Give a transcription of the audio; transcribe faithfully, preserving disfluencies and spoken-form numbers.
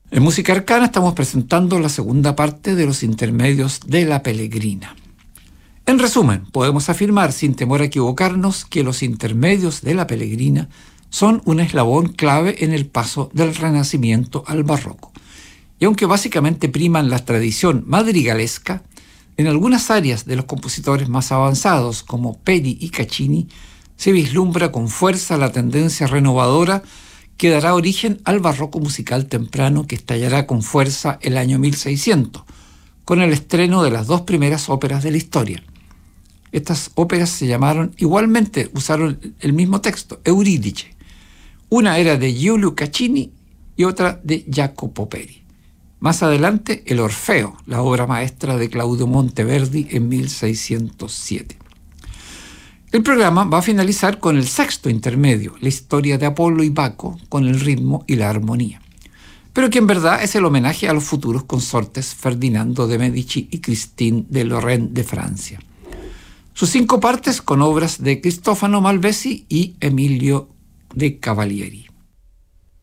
En Música Arcana estamos presentando la segunda parte de los intermedios de La Peregrina. En resumen, podemos afirmar sin temor a equivocarnos que los intermedios de La Peregrina son un eslabón clave en el paso del Renacimiento al Barroco. Y aunque básicamente priman la tradición madrigalesca, en algunas áreas de los compositores más avanzados, como Peri y Caccini, se vislumbra con fuerza la tendencia renovadora que dará origen al barroco musical temprano que estallará con fuerza el año mil seiscientos, con el estreno de las dos primeras óperas de la historia. Estas óperas se llamaron, igualmente usaron el mismo texto, Eurídice. Una era de Giulio Caccini y otra de Jacopo Peri. Más adelante, el Orfeo, la obra maestra de Claudio Monteverdi en mil seiscientos siete. El programa va a finalizar con el sexto intermedio, la historia de Apolo y Baco, con el ritmo y la armonía, pero que en verdad es el homenaje a los futuros consortes Ferdinando de Medici y Christine de Lorraine de Francia. Sus cinco partes con obras de Cristofano Malvesi y Emilio de Cavalieri.